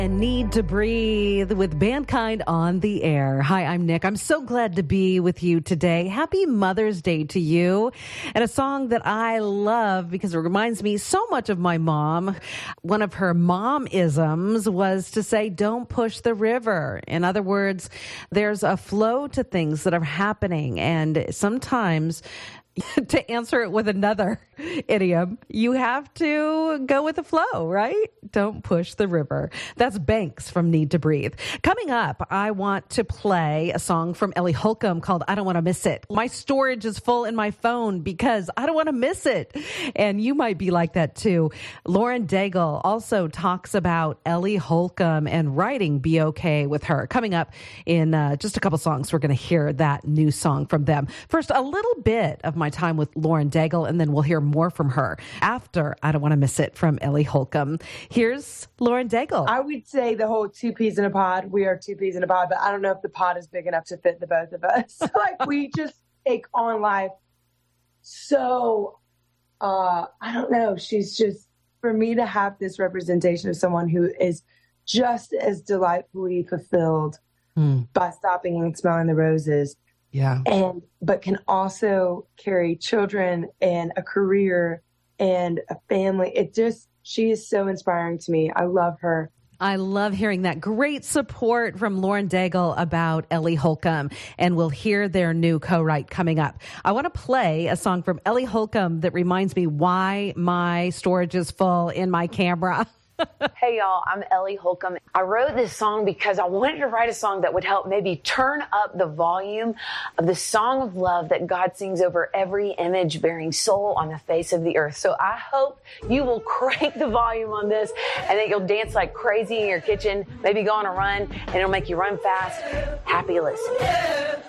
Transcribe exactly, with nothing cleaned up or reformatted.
And Need to Breathe with Mankind on the air. Hi, I'm Nick. I'm so glad to be with you today. Happy Mother's Day to you. And a song that I love because it reminds me so much of my mom. One of her mom-isms was to say, don't push the river. In other words, there's a flow to things that are happening. And sometimes to answer it with another idiom, you have to go with the flow, right? Don't push the river. That's Banks from Need to Breathe. Coming up, I want to play a song from Ellie Holcomb called I Don't Want to Miss It. My storage is full in my phone because I don't want to miss it. And you might be like that too. Lauren Daigle also talks about Ellie Holcomb and writing Be Okay with her. Coming up in uh, just a couple songs, we're going to hear that new song from them. First, a little bit of my time with Lauren Daigle, and then we'll hear more from her after I Don't Want to Miss It from Ellie Holcomb. Here's Lauren Daigle. I would say the whole two peas in a pod. We are two peas in a pod, but I don't know if the pod is big enough to fit the both of us. Like, we just take on life so, uh, I don't know. She's just, for me to have this representation of someone who is just as delightfully fulfilled mm. by stopping and smelling the roses. Yeah. And, but can also carry children and a career and a family. It just, she is so inspiring to me. I love her. I love hearing that. Great support from Lauren Daigle about Ellie Holcomb, and we'll hear their new co-write coming up. I want to play a song from Ellie Holcomb that reminds me why my storage is full in my camera. Hey y'all, I'm Ellie Holcomb. I wrote this song because I wanted to write a song that would help maybe turn up the volume of the song of love that God sings over every image-bearing soul on the face of the earth. So I hope you will crank the volume on this and that you'll dance like crazy in your kitchen, maybe go on a run, and it'll make you run fast. Happy listening.